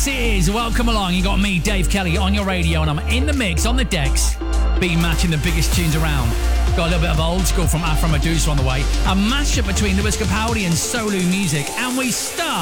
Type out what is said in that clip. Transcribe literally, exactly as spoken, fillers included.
Yes, it is. Welcome along. You got me, Dave Kelly, on your radio, and I'm in the mix, on the decks, being matching the biggest tunes around. Got a little bit of old school from Afro Medusa on the way. A mashup between Lewis Capaldi and Solu Music. And we start